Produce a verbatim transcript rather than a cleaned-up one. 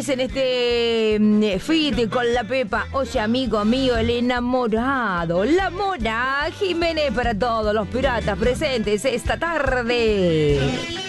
Jiménez en este mm, feat con la Pepa. Oye, amigo mío, el enamorado. La Mona Jiménez para todos los piratas presentes esta tarde.